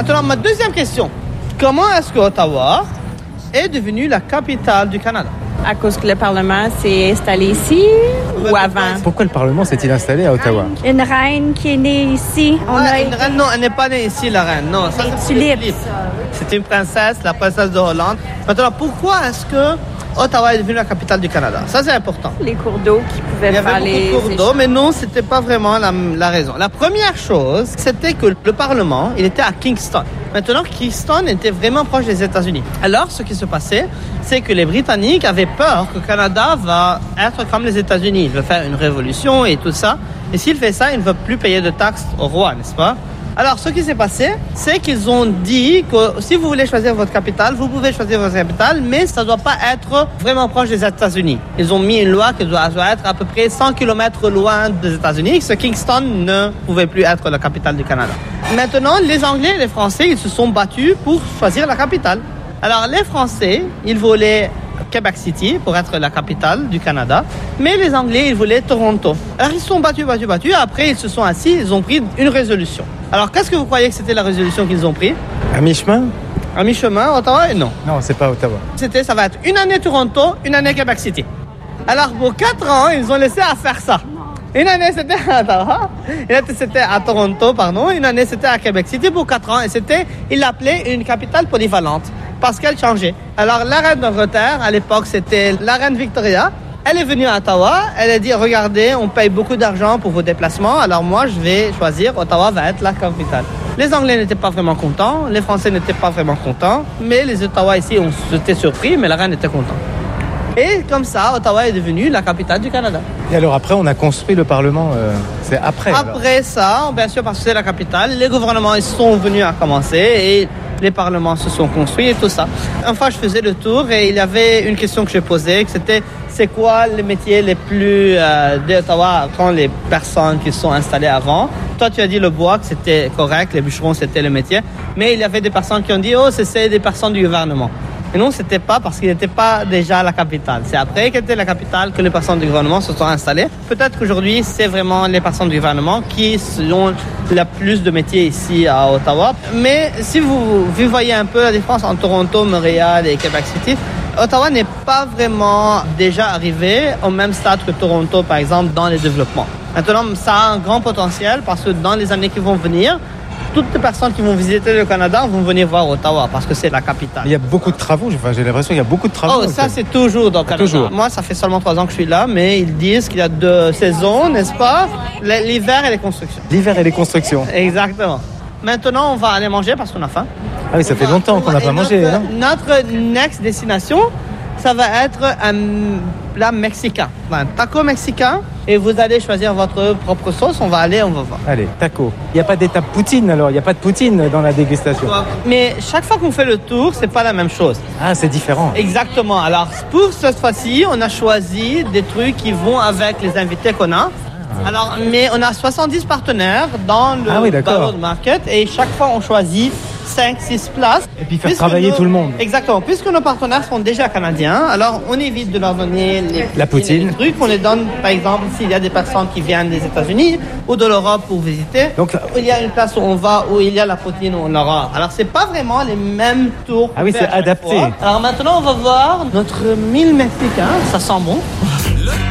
Maintenant, ma deuxième question. Comment est-ce que Ottawa est devenue la capitale du Canada? À cause que le Parlement s'est installé ici ou avant? Pourquoi le Parlement s'est-il installé à Ottawa? Une reine qui est née ici. Une reine, non, elle n'est pas née ici, la reine. Non, ça, c'est tulipes. C'était une princesse, la princesse de Hollande. Maintenant, pourquoi est-ce que Ottawa est devenue la capitale du Canada? Ça, c'est important. Les cours d'eau qui pouvaient Il y faire avait beaucoup de cours d'eau, mais non, c'était pas vraiment la raison. La première chose, c'était que le Parlement, il était à Kingston. Maintenant, Kingston était vraiment proche des États-Unis. Alors, ce qui se passait, c'est que les Britanniques avaient peur que le Canada va être comme les États-Unis. Il veut faire une révolution et tout ça. Et s'il fait ça, il ne veut plus payer de taxes au roi, n'est-ce pas? Alors, ce qui s'est passé, c'est qu'ils ont dit que si vous voulez choisir votre capitale, vous pouvez choisir votre capitale, mais ça ne doit pas être vraiment proche des États-Unis. Ils ont mis une loi qui doit être à peu près 100 km loin des États-Unis, que Kingston ne pouvait plus être la capitale du Canada. Maintenant, les Anglais et les Français, ils se sont battus pour choisir la capitale. Alors, les Français, ils voulaient Québec City pour être la capitale du Canada, mais les Anglais, ils voulaient Toronto. Alors, ils se sont battus. Après, ils se sont assis, ils ont pris une résolution. Alors, qu'est-ce que vous croyez que c'était la résolution qu'ils ont prise? À mi-chemin? À mi-chemin, Ottawa? Non. Non, c'est pas Ottawa. Ça va être une année Toronto, une année Québec City. Alors, pour 4 ans, ils ont laissé à faire ça. Une année, c'était à Ottawa. Une année, c'était à Toronto, pardon. Une année, c'était à Québec City pour 4 ans. Et ils l'appelaient une capitale polyvalente parce qu'elle changeait. Alors, la reine d'Angleterre, à l'époque, c'était la reine Victoria. Elle est venue à Ottawa. Elle a dit, regardez, on paye beaucoup d'argent pour vos déplacements. Alors, moi, je vais choisir, Ottawa va être la capitale. Les Anglais n'étaient pas vraiment contents. Les Français n'étaient pas vraiment contents. Mais les Ottawa ici, on s'était surpris, mais la reine était contente. Et comme ça, Ottawa est devenue la capitale du Canada. Et alors après, on a construit le Parlement, c'est après. Après ça, bien sûr, parce que c'est la capitale, les gouvernements ils sont venus à commencer et les parlements se sont construits et tout ça. Une fois, je faisais le tour et il y avait une question que j'ai posée, que c'était c'est quoi les métiers les plus d'Ottawa quand les personnes qui sont installées avant. Toi, tu as dit le bois, que c'était correct, les bûcherons, c'était le métier. Mais il y avait des personnes qui ont dit, oh, c'est des personnes du gouvernement. Et non, c'était pas parce qu'il n'était pas déjà la capitale. C'est après qu'elle était la capitale que les personnes du gouvernement se sont installées. Peut-être qu'aujourd'hui, c'est vraiment les personnes du gouvernement qui ont le plus de métiers ici à Ottawa. Mais si vous voyez un peu la différence entre Toronto, Montréal et Québec City, Ottawa n'est pas vraiment déjà arrivé au même stade que Toronto, par exemple, dans les développements. Maintenant, ça a un grand potentiel parce que dans les années qui vont venir, toutes les personnes qui vont visiter le Canada vont venir voir Ottawa parce que c'est la capitale. Il y a beaucoup de travaux, j'ai l'impression qu'il y a beaucoup de travaux. Oh, ça c'est toujours dans le Canada. Toujours. Moi, ça fait seulement 3 ans que je suis là, mais ils disent qu'il y a 2 saisons, n'est-ce pas? L'hiver et les constructions. L'hiver et les constructions. Exactement. Maintenant, on va aller manger parce qu'on a faim. Ah oui, ça fait longtemps qu'on n'a pas mangé. Notre next destination, ça va être un plat mexicain, un taco mexicain. Et vous allez choisir votre propre sauce. On va voir. Allez, taco. Il n'y a pas d'étape poutine alors? Il n'y a pas de poutine dans la dégustation? Mais chaque fois qu'on fait le tour, c'est pas la même chose. Ah, c'est différent. Exactement. Alors, pour cette fois-ci, on a choisi des trucs qui vont avec les invités qu'on a. Alors, mais on a 70 partenaires dans le Ballard Market et chaque fois, on choisit 5-6 places. Et puis faire travailler tout le monde. Exactement. Puisque nos partenaires sont déjà canadiens, alors on évite de leur donner la poutine. Les trucs. On les donne, par exemple, s'il y a des personnes qui viennent des États-Unis ou de l'Europe pour visiter. Donc, il y a une place où on va, où il y a la poutine, où on l'aura. Alors, c'est pas vraiment les mêmes tours. Ah oui, c'est adapté. Alors maintenant, on va voir notre mille mexicain. Ça sent bon.